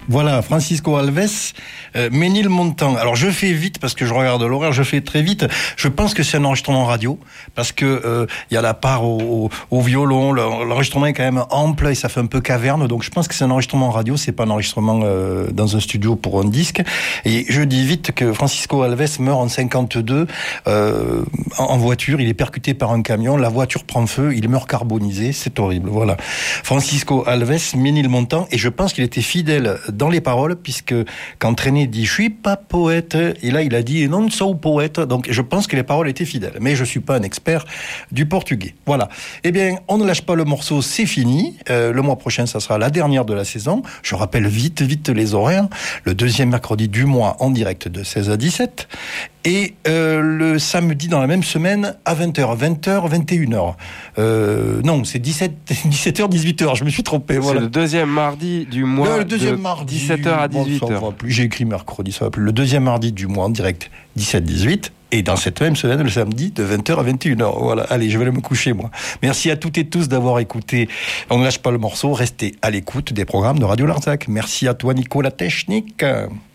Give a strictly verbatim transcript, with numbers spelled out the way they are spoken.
Voilà, Francisco Alves, euh, Ménilmontant. Alors je fais vite parce que je regarde l'horaire, je fais très vite. Je pense que c'est un enregistrement radio parce que il euh, y a la part au, au, au violon, l'enregistrement est quand même ample et ça fait un peu caverne. Donc je pense que c'est un enregistrement radio, c'est pas un enregistrement euh, dans un studio pour un disque. Et je dis vite que Francisco Alves meurt en cinquante-deux euh, en, en voiture. Il est percuté par un camion, la voiture prend feu, il meurt carbonisé. C'est horrible. Voilà, Francisco Alves, Ménilmontant. Et je pense qu'il était fidèle dans les paroles, puisque quand René dit « je suis pas poète », et là il a dit « non sou poète », donc je pense que les paroles étaient fidèles, mais je suis pas un expert du portugais. Voilà. Eh bien, on ne lâche pas le morceau, c'est fini. Euh, le mois prochain, ça sera la dernière de la saison. Je rappelle vite, vite les horaires. Le deuxième mercredi du mois, en direct de seize à dix-sept. Et euh, le samedi dans la même semaine à vingt heures, vingt heures, vingt et une heures. Euh, non, c'est dix-sept, dix-sept heures, dix-huit heures, je me suis trompé. Voilà. C'est le deuxième mardi du mois. Le, le deuxième de mardi. dix-sept heures à dix-huit heures. Bon, plus. J'ai écrit mercredi, ça va plus. Le deuxième mardi du mois en direct, dix-sept dix-huit. Et dans cette même semaine, le samedi, de vingt heures à vingt et une heures. Voilà. Allez, je vais aller me coucher, moi. Merci à toutes et tous d'avoir écouté. On ne lâche pas le morceau. Restez à l'écoute des programmes de Radio Larzac. Merci à toi, Nico, la technique.